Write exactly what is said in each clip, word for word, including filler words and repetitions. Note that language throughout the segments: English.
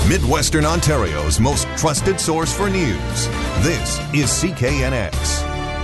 Midwestern Ontario's most trusted source for news. This is C K N X.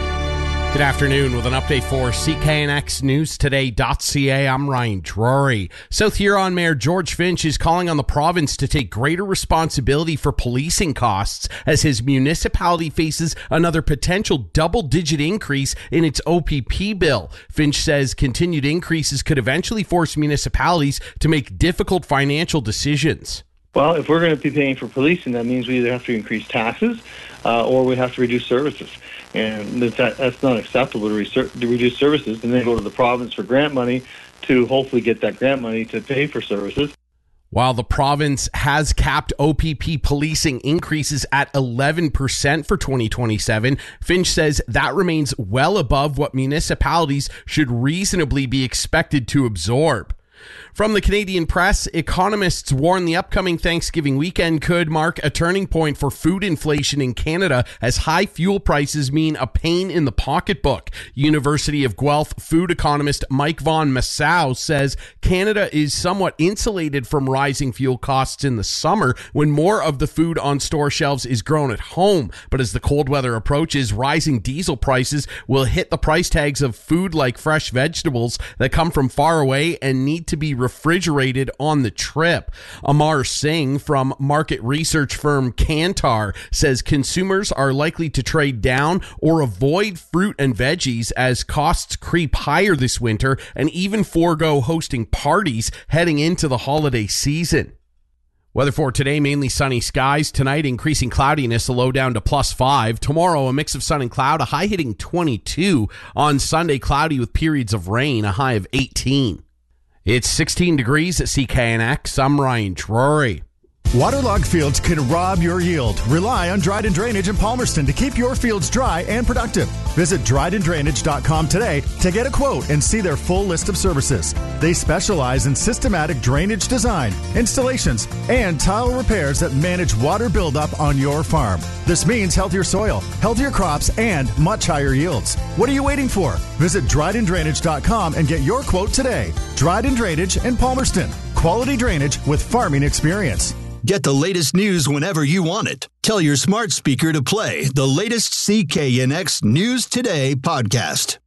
Good afternoon with an update for C K N X News Today dot C A. I'm Ryan Drury. South Huron Mayor George Finch is calling on the province to take greater responsibility for policing costs as his municipality faces another potential double-digit increase in its O P P bill. Finch says continued increases could eventually force municipalities to make difficult financial decisions. Well, if we're going to be paying for policing, that means we either have to increase taxes uh, or we have to reduce services. And that's, that's not acceptable to, reser- to reduce services and then go to the province for grant money to hopefully get that grant money to pay for services. While the province has capped O P P policing increases at eleven percent for twenty twenty-seven, Finch says that remains well above what municipalities should reasonably be expected to absorb. From the Canadian Press, economists warn the upcoming Thanksgiving weekend could mark a turning point for food inflation in Canada as high fuel prices mean a pain in the pocketbook. University of Guelph food economist Mike Von Massow says Canada is somewhat insulated from rising fuel costs in the summer when more of the food on store shelves is grown at home. But as the cold weather approaches, rising diesel prices will hit the price tags of food like fresh vegetables that come from far away and need to be refrigerated on the trip. Amar Singh from market research firm Kantar says consumers are likely to trade down or avoid fruit and veggies as costs creep higher this winter and even forego hosting parties heading into the holiday season. Weather for today, mainly sunny skies. Tonight, increasing cloudiness, a low down to plus five. Tomorrow, a mix of sun and cloud, a high hitting twenty-two. On Sunday, cloudy with periods of rain, a high of eighteen. It's sixteen degrees at C K N X. I'm Ryan Drury. Waterlogged fields can rob your yield. Rely on Dryden Drainage in Palmerston to keep your fields dry and productive. Visit dryden drainage dot com today to get a quote and see their full list of services. They specialize in systematic drainage design, installations, and tile repairs that manage water buildup on your farm. This means healthier soil, healthier crops, and much higher yields. What are you waiting for? Visit dryden drainage dot com and get your quote today. Dryden Drainage in Palmerston. Quality drainage with farming experience. Get the latest news whenever you want it. Tell your smart speaker to play the latest C K N X News Today podcast.